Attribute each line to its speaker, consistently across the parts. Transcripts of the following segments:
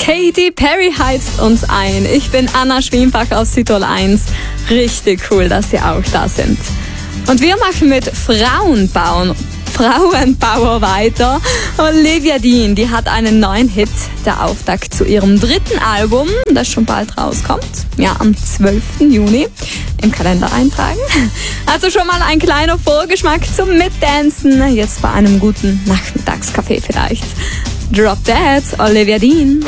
Speaker 1: Katy Perry heizt uns ein. Ich bin Anna Schwienbach aus Südtirol 1. Richtig cool, dass Sie auch da sind. Und wir machen mit Frauenbauer weiter. Olivia Dean, die hat einen neuen Hit, der Auftakt zu ihrem 3. Album, das schon bald rauskommt. Ja, am 12. Juni. Im Kalender eintragen. Also schon mal ein kleiner Vorgeschmack zum Mitdancen. Jetzt bei einem guten Nachmittagskaffee vielleicht. Drop Dead, Olivia Dean.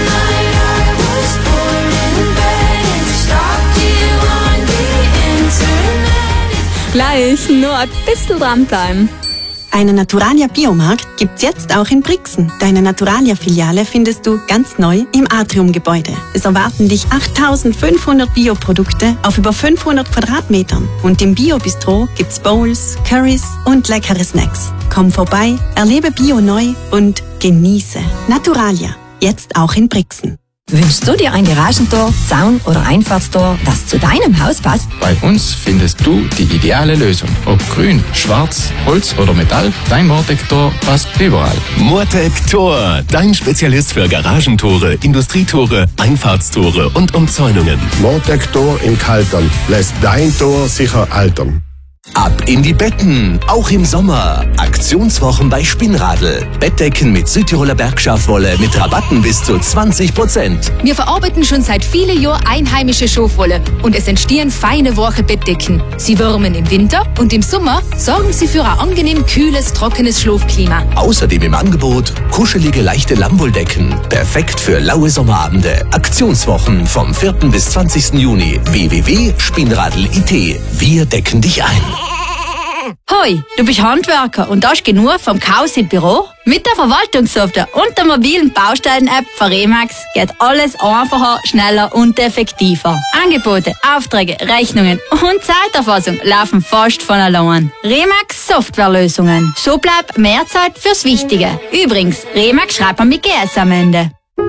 Speaker 1: Gleich, nur ein bisschen dranbleiben.
Speaker 2: Einen Naturalia Biomarkt gibt's jetzt auch in Brixen. Deine Naturalia-Filiale findest du ganz neu im Atriumgebäude. Es erwarten dich 8500 Bioprodukte auf über 500 Quadratmetern. Und im Bio-Bistro gibt's Bowls, Currys und leckere Snacks. Komm vorbei, erlebe Bio neu und genieße. Naturalia, jetzt auch in Brixen.
Speaker 3: Wünschst du dir ein Garagentor, Zaun oder Einfahrtstor, das zu deinem Haus passt?
Speaker 4: Bei uns findest du die ideale Lösung. Ob grün, schwarz, Holz oder Metall, dein Mortec-Tor passt überall.
Speaker 5: Mortec-Tor, dein Spezialist für Garagentore, Industrietore, Einfahrtstore und Umzäunungen.
Speaker 6: Mortec-Tor in Kaltern lässt dein Tor sicher altern.
Speaker 5: Ab in die Betten, auch im Sommer. Aktionswochen bei Spinnradl. Bettdecken mit Südtiroler Bergschafwolle mit Rabatten bis zu 20%.
Speaker 7: Wir verarbeiten schon seit vielen Jahren einheimische Schafwolle und es entstehen feine, weiche Bettdecken. Sie wärmen im Winter und im Sommer sorgen sie für ein angenehm kühles, trockenes Schlafklima.
Speaker 5: Außerdem im Angebot kuschelige, leichte Lammwolldecken. Perfekt für laue Sommerabende. Aktionswochen vom 4. bis 20. Juni. www.spinnradl.it. Wir decken dich ein.
Speaker 8: Hoi, du bist Handwerker und hast genug vom Chaos im Büro? Mit der Verwaltungssoftware und der mobilen Baustellen-App von Remax geht alles einfacher, schneller und effektiver. Angebote, Aufträge, Rechnungen und Zeiterfassung laufen fast von allein. Remax Softwarelösungen. So bleibt mehr Zeit fürs Wichtige. Übrigens, Remax schreibt man mit GS am Ende.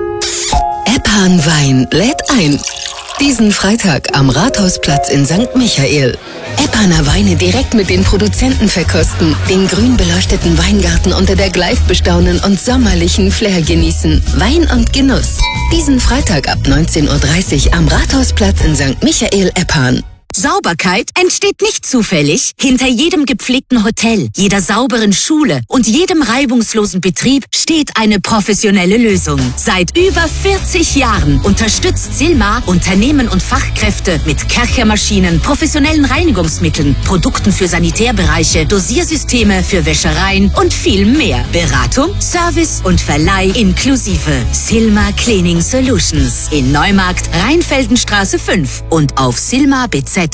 Speaker 9: Eppan Wein lädt ein. Diesen Freitag am Rathausplatz in St. Michael. Eppaner Weine direkt mit den Produzenten verkosten, den grün beleuchteten Weingarten unter der Gleif bestaunen und sommerlichen Flair genießen. Wein und Genuss. Diesen Freitag ab 19:30 Uhr am Rathausplatz in St. Michael, Eppan.
Speaker 10: Sauberkeit entsteht nicht zufällig. Hinter jedem gepflegten Hotel, jeder sauberen Schule und jedem reibungslosen Betrieb steht eine professionelle Lösung. Seit über 40 Jahren unterstützt Silma Unternehmen und Fachkräfte mit Kerchermaschinen, professionellen Reinigungsmitteln, Produkten für Sanitärbereiche, Dosiersysteme für Wäschereien und viel mehr. Beratung, Service und Verleih inklusive. Silma Cleaning Solutions in Neumarkt, Rheinfeldenstraße 5 und auf silma.bz.it.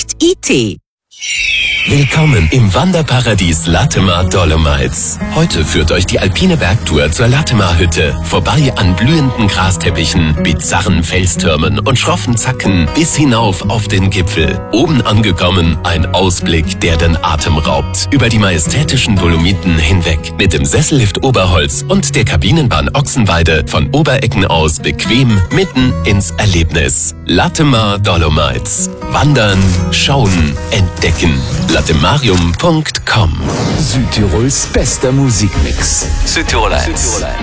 Speaker 5: Willkommen im Wanderparadies Latemar Dolomites. Heute führt euch die alpine Bergtour zur Latemar-Hütte. Vorbei an blühenden Grasteppichen, bizarren Felstürmen und schroffen Zacken bis hinauf auf den Gipfel. Oben angekommen, ein Ausblick, der den Atem raubt. Über die majestätischen Dolomiten hinweg. Mit dem Sessellift Oberholz und der Kabinenbahn Ochsenweide von Oberecken aus bequem mitten ins Erlebnis. Latemar Dolomites. Wandern, schauen, entdecken. latemarium.com.
Speaker 11: Südtirols bester Musikmix.
Speaker 5: Südtirol 1.